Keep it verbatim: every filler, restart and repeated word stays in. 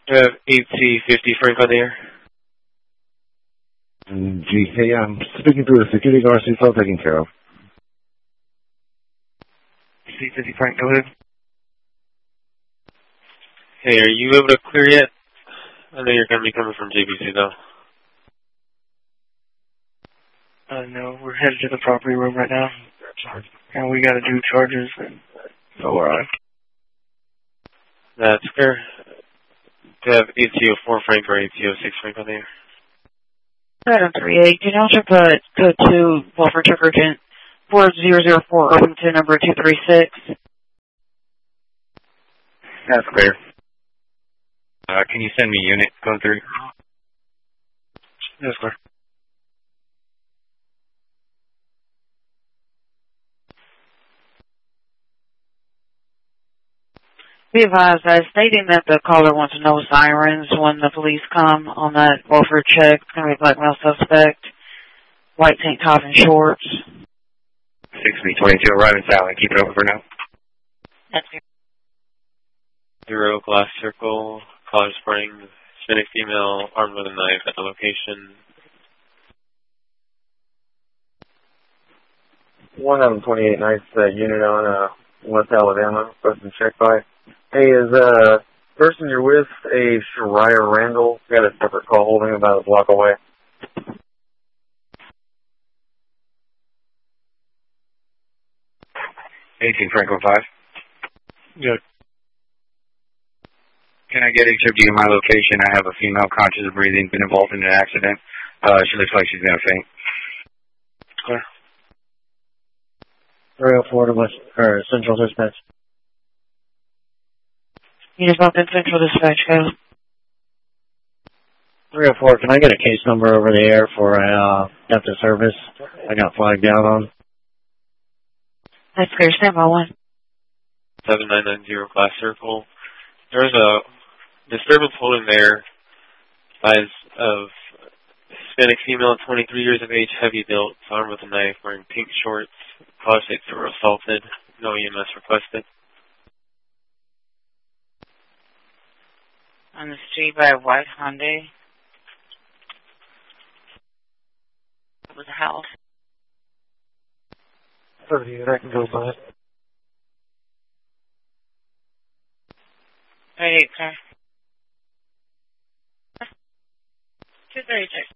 We have eight C fifty Frank on the air. Gee, hey, I'm speaking to the security guard. She's all taken care of. C fifty Frank, go ahead. Hey, are you able to clear yet? I know you're going to be coming from J B C, though. Uh, no, we're headed to the property room right now. And we got to do charges, and so we're on. That's fair. We have A T O four Frank or A T O six Frank on the air. Item three eight, do not put code two, Wilford Tuckerton, four zero zero four, Irvington, number two three six. That's clear. Uh, can you send me unit code three? That's clear. Be advised, as stating that the caller wants no sirens when the police come on that Wilford check. It's going to be a black male suspect, white tank top and shorts. six B twenty-two, arriving silent. Keep it open for now. That's it. Zero glass circle, Collar Spring, Hispanic female, armed with a knife at the location. one eleven twenty-eight, nice uh, unit on uh, West Alabama, posting check by. Hey, is uh person you're with a Shariah Randall? Got a separate call holding about a block away. eighteen Franklin five. Good. Can I get H O D in my location? I have a female conscious of breathing, been involved in an accident. Uh, she looks like she's going to faint. Clear. three oh four to West, or Central Dispatch. You just bumped in Central Dispatch, go. three oh four, can I get a case number over the air for a uh, theft of service I got flagged down on? That's clear, stand by one. seven nine nine zero glass circle. There's a disturbance holding there. Size of Hispanic female, twenty-three years of age, heavy built, armed with a knife, wearing pink shorts. Caller states they were assaulted. No E M S requested. On the street by a white Hyundai. It was a house. thirty, I can go by it. thirty-eight, sir. two thirty-six.